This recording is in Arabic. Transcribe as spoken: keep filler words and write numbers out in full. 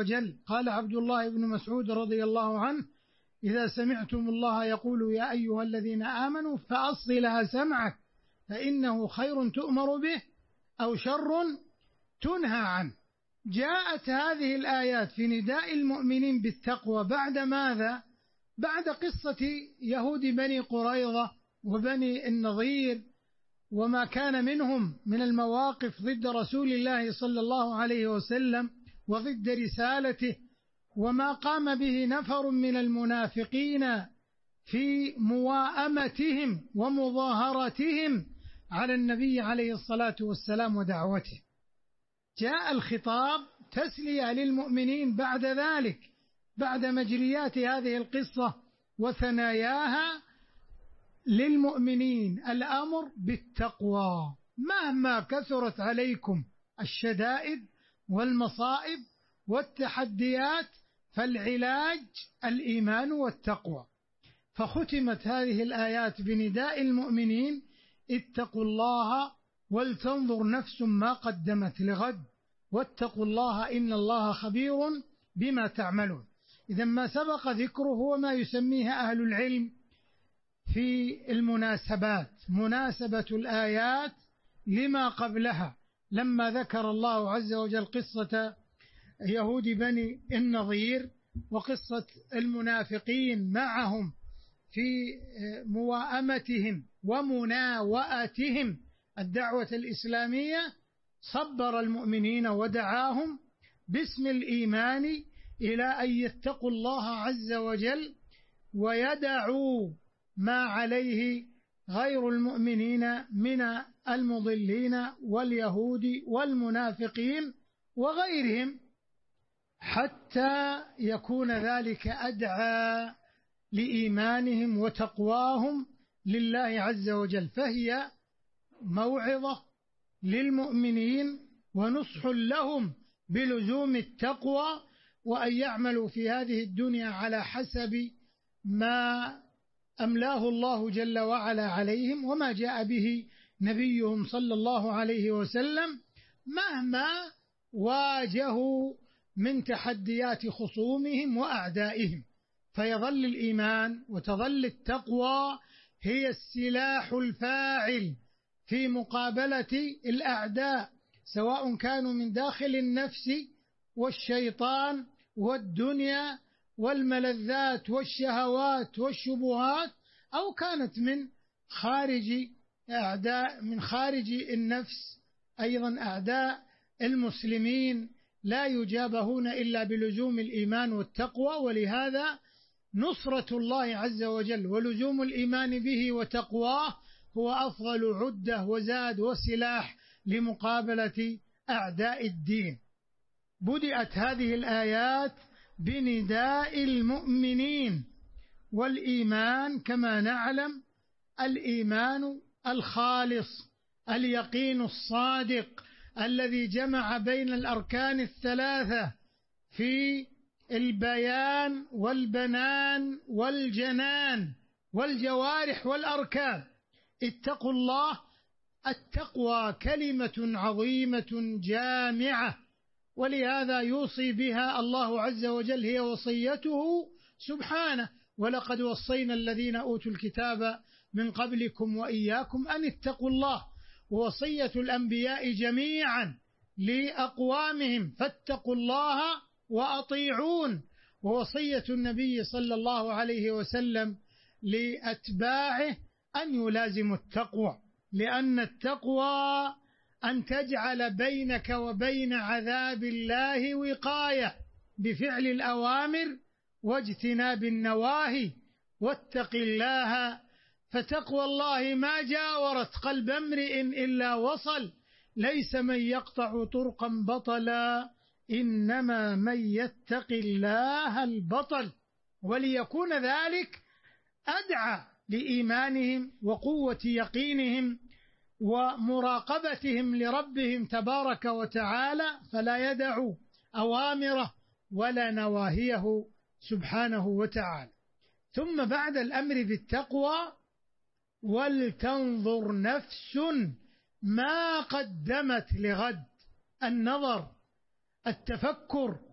وجل. قال عبد الله بن مسعود رضي الله عنه: إذا سمعتم الله يقول يا أيها الذين آمنوا فأصغ لها سمعك فإنه خير تؤمر به أو شر تنهى عنه. جاءت هذه الآيات في نداء المؤمنين بالتقوى بعد ماذا؟ بعد قصة يهود بني قريظة وبني النضير وما كان منهم من المواقف ضد رسول الله صلى الله عليه وسلم وضد رسالته، وما قام به نفر من المنافقين في موائمتهم ومظاهرتهم على النبي عليه الصلاة والسلام ودعوته. جاء الخطاب تسلية للمؤمنين بعد ذلك، بعد مجريات هذه القصة وثناياها للمؤمنين الأمر بالتقوى مهما كثرت عليكم الشدائد والمصائب والتحديات، فالعلاج الإيمان والتقوى. فختمت هذه الآيات بنداء المؤمنين: اتقوا الله ولتنظر نفس ما قدمت لغد واتقوا الله إن الله خبير بما تعملون. إذا ما سبق ذكره هو ما يسميه أهل العلم في المناسبات، مناسبة الآيات لما قبلها، لما ذكر الله عز وجل قصة يهود بني النضير وقصة المنافقين معهم في موائمتهم ومناوئتهم الدعوة الإسلامية، صبر المؤمنين ودعاهم باسم الإيمان إلى أن يتقوا الله عز وجل ويدعوا ما عليه غير المؤمنين من المضلين واليهود والمنافقين وغيرهم، حتى يكون ذلك أدعى لإيمانهم وتقواهم لله عز وجل. فهي موعظة للمؤمنين ونصح لهم بلزوم التقوى وأن يعملوا في هذه الدنيا على حسب ما أملاه الله جل وعلا عليهم وما جاء به نبيهم صلى الله عليه وسلم، مهما واجهوا من تحديات خصومهم وأعدائهم. فيظل الإيمان وتظل التقوى هي السلاح الفاعل في مقابلة الأعداء، سواء كانوا من داخل النفس والشيطان والدنيا والملذات والشهوات والشبهات، أو كانت من خارج أعداء من خارج النفس أيضا أعداء المسلمين لا يجابهون إلا بلزوم الإيمان والتقوى. ولهذا نصرة الله عز وجل ولزوم الإيمان به وتقواه هو أفضل عدة وزاد وسلاح لمقابلة أعداء الدين. بدأت هذه الآيات بنداء المؤمنين، والإيمان كما نعلم الإيمان الخالص، اليقين الصادق الذي جمع بين الأركان الثلاثة في البيان والبنان والجنان والجوارح والأركان. اتقوا الله، التقوى كلمة عظيمة جامعة، ولهذا يوصي بها الله عز وجل، هي وصيته سبحانه: ولقد وصينا الذين أوتوا الكتاب من قبلكم وإياكم أن اتقوا الله. ووصية الأنبياء جميعا لأقوامهم: فاتقوا الله وأطيعون. ووصية النبي صلى الله عليه وسلم لأتباعه أن يلازموا التقوى، لأن التقوى أن تجعل بينك وبين عذاب الله وقاية بفعل الأوامر واجتناب النواهي. واتق الله، فتقوى الله ما جاورت قلب امرئ إلا وصل، ليس من يقطع طرقا بطلا، إنما من يتق الله البطل. وليكون ذلك أدعى لإيمانهم وقوة يقينهم ومراقبتهم لربهم تبارك وتعالى، فلا يدعوا أوامره ولا نواهيه سبحانه وتعالى. ثم بعد الأمر بالتقوى: ولتنظر نفس ما قدمت لغد. النظر، التفكر